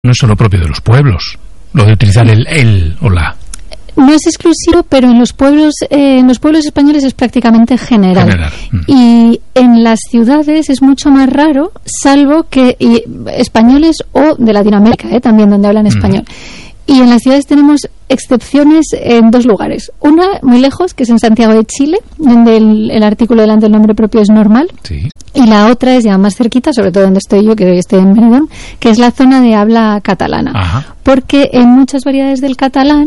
no es solo propio de los pueblos, lo de utilizar el o la. No es exclusivo, pero en los pueblos españoles es prácticamente general. Y en las ciudades es mucho más raro, salvo que españoles o de Latinoamérica, también donde hablan español. Y en las ciudades tenemos excepciones en dos lugares. Una muy lejos, que es en Santiago de Chile, donde el artículo delante del nombre propio es normal. Sí. Y la otra es ya más cerquita, sobre todo donde estoy yo, que hoy estoy en Benidorm, que es la zona de habla catalana. Ajá. Porque en muchas variedades del catalán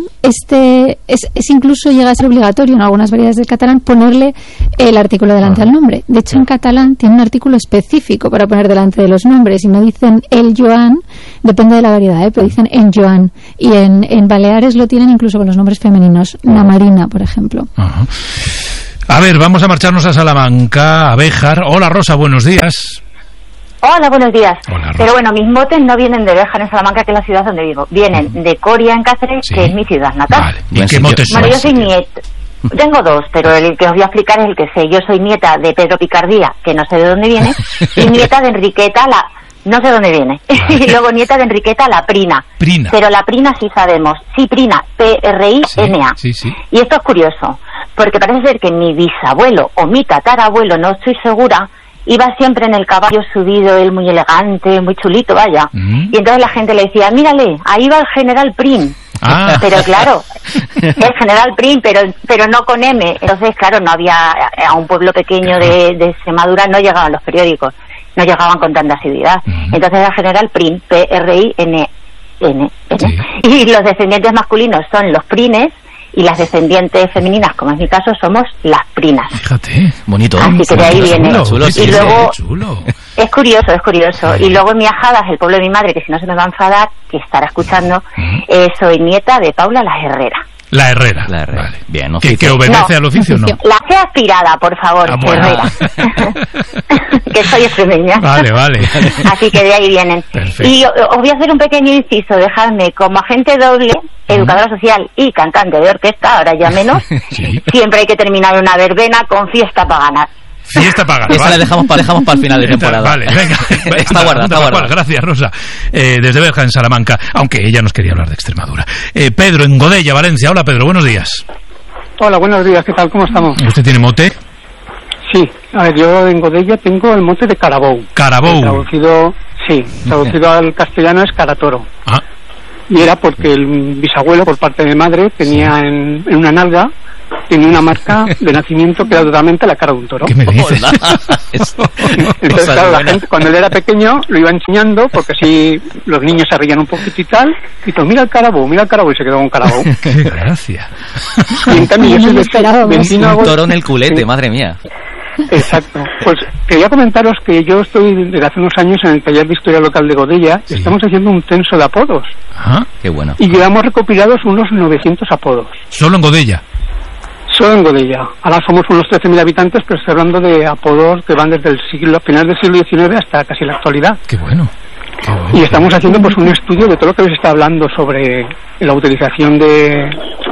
es incluso llega a ser obligatorio en algunas variedades del catalán ponerle el artículo delante del nombre. De hecho, en catalán tiene un artículo específico para poner delante de los nombres y no dicen el Joan, depende de la variedad, pero dicen en Joan. Y en Baleares lo tienen incluso con los nombres femeninos, la Marina, por ejemplo. Ajá. A ver, vamos a marcharnos a Salamanca, a Béjar. Hola, Rosa, buenos días. Hola, buenos días. Hola, Rosa. Pero bueno, mis motes no vienen de Béjar en Salamanca, que es la ciudad donde vivo. Vienen de Coria en Cáceres, que es mi ciudad natal. Vale. ¿Y qué motes son? Bueno, yo soy nieta. Tengo dos, pero el que os voy a explicar es el que sé. Yo soy nieta de Pedro Picardía, que no sé de dónde viene, y nieta de Enriqueta, no sé dónde viene. Y luego nieta de Enriqueta, la Prina. Prina. Pero la Prina sí sabemos. Sí, Prina, P-R-I-N-A. Sí. Y esto es curioso, porque parece ser que mi bisabuelo o mi tatarabuelo, no estoy segura, iba siempre en el caballo subido, él muy elegante, muy chulito, vaya. Y entonces la gente le decía, mírale, ahí va el general Prim. Pero claro, el general Prim, pero no con M. Entonces, claro, no había, a un pueblo pequeño de Extremadura no llegaban los periódicos, no llegaban con tanta asiduidad. Entonces era general Prim, P-R-I-N-N. Sí. Y los descendientes masculinos son los Prines, y las descendientes femeninas, como es mi caso, somos las Prinas. Fíjate, bonito. Así que de ahí viene. Chulo, y luego, chulo. Es curioso. Y luego en mi Ajadas, el pueblo de mi madre, que si no se me va a enfadar, que estará escuchando, soy nieta de Paula la Herrera. La Herrera. Vale. Bien, ¿Que obedece al oficio o no? La C aspirada, por favor, bueno. Herrera. Que soy extremeña. Vale. Así que de ahí vienen. Perfecto. Y os voy a hacer un pequeño inciso, dejadme, como agente doble, educadora social y cantante de orquesta, ahora ya menos, siempre hay que terminar una verbena con fiesta para ganar. Fiesta pagada. Esa la dejamos para el final de temporada. Vale, venga. Está guardada. Gracias, Rosa. Desde Béjar, en Salamanca, aunque ella nos quería hablar de Extremadura. Pedro, en Godella, Valencia. Hola, Pedro, buenos días. Hola, buenos días. ¿Qué tal? ¿Cómo estamos? ¿Usted tiene mote? Sí. A ver, yo en Godella tengo el mote de Carabou. Carabou. Traducido al castellano es Caratoro. Y era porque el bisabuelo, por parte de madre, tenía en una nalga, tenía una marca de nacimiento que era totalmente la cara de un toro. ¿Qué me dices? Entonces, claro, la gente, cuando él era pequeño, lo iba enseñando, porque así los niños se reían un poquito y tal, y todo, mira el Carabou, y se quedó con Carabou. ¡Qué gracia! Y en cambio, yo soy vecino... Un toro en el culete, madre mía. Exacto. Pues quería comentaros que yo estoy desde hace unos años en el taller de historia local de Godella. Estamos haciendo un censo de apodos. Qué bueno. Y llevamos recopilados unos 900 apodos. ¿Solo en Godella? Solo en Godella. Ahora somos unos 13.000 habitantes, pero estoy hablando de apodos que van desde el final del siglo XIX hasta casi la actualidad. Qué bueno. Y estamos haciendo pues un estudio de todo lo que habéis estado hablando sobre la utilización de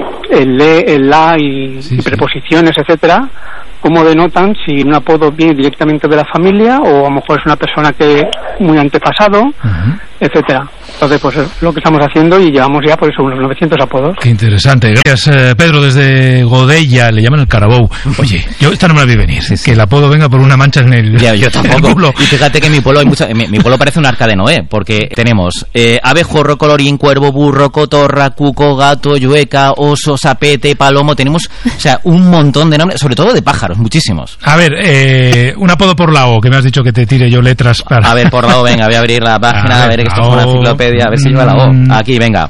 el le, el la y preposiciones, etcétera, cómo denotan si un apodo viene directamente de la familia o a lo mejor es una persona que muy antepasado, etcétera. Entonces, pues es lo que estamos haciendo y llevamos ya por eso unos 900 apodos. Qué interesante. Gracias, Pedro, desde Godella, le llaman el Carabou. Oye, yo esta no me la vi venir, que el apodo venga por una mancha en el yo tampoco. El culo. Y fíjate que en mi pueblo hay mi pueblo parece un arca de Noé, porque tenemos abejorro, colorín, cuervo, burro, cotorra, cuco, gato, llueca, oso, sapete, palomo, tenemos, o sea, un montón de nombres, sobre todo de pájaros, muchísimos. A ver, un apodo por la O, que me has dicho que te tire yo letras para... A ver, por la O, venga, voy a abrir la página, a ver que esto es una enciclopedia, a ver si lleva la O. Aquí, venga.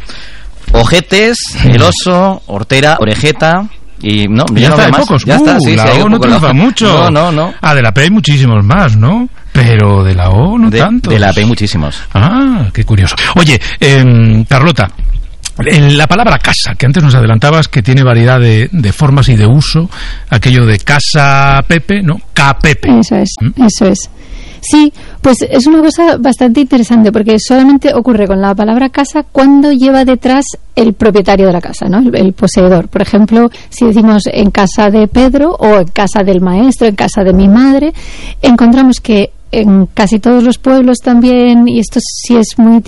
Ojetes, el oso, hortera, orejeta... Y no, ya está, más. Pocos. Ya está, sí, la O no triunfa mucho. No. De la P hay muchísimos más, ¿no? Pero de la O no tantos. De la P hay muchísimos. Qué curioso. Oye, Carlota, en la palabra casa, que antes nos adelantabas que tiene variedad de formas y de uso, aquello de casa Pepe, ¿no? Capepe. Eso es. Sí, pues es una cosa bastante interesante porque solamente ocurre con la palabra casa cuando lleva detrás el propietario de la casa, ¿no? El poseedor. Por ejemplo, si decimos en casa de Pedro o en casa del maestro, en casa de mi madre, encontramos que en casi todos los pueblos también, y esto sí es muy